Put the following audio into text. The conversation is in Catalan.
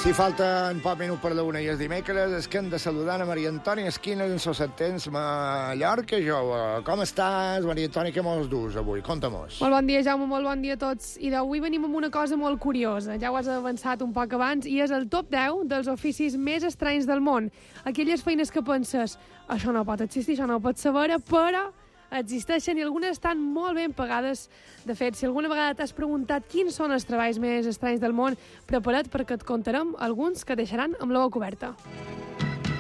Si falten poc minut per la una i és dimecres, és que hem de saludar a Maria Antònia Esquina en sos temps Mallorca jove. Com estàs, Maria Antònia? Què mos dus avui? Conta-mos. Molt bon dia, Jaume, molt bon dia a tots. I d'avui venim amb una cosa molt curiosa. Ja ho has avançat un poc abans, i és el top 10 dels oficis més estranys del món. Aquelles feines que penses, això no pot existir, això no pot saber, però existeixen i algunes estan molt ben pagades. De fet, si alguna vegada t'has preguntat quins són els treballs més estranys del món, prepara't perquè et contarem alguns que deixaran amb la boca oberta.